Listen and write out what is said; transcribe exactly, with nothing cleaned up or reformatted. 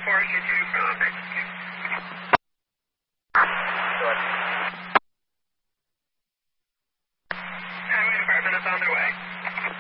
Reporting you to Philippines. Highway Department is on their way.